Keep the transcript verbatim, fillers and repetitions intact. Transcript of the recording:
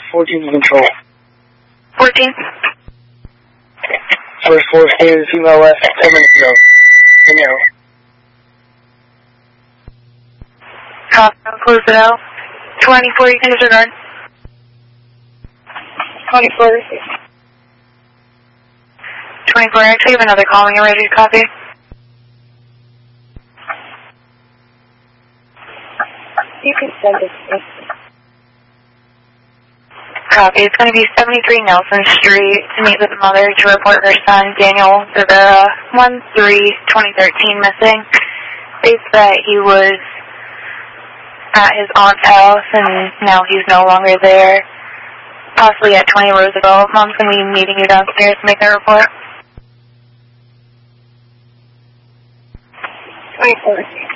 fourteen to control. fourteen. First floor, standard female left, ten minutes ago. No. Copy, close it out. twenty-four, you can disregard. twenty-four. twenty-four, actually, you have another call when you're ready to copy. You can send it to me. Copy. It's going to be seventy-three Nelson Street to meet with the mother to report her son, Daniel Rivera, one three twenty thirteen missing. States that he was at his aunt's house and now he's no longer there. Possibly at twenty Roosevelt. Mom's going to be meeting you downstairs to make that report. twenty-four.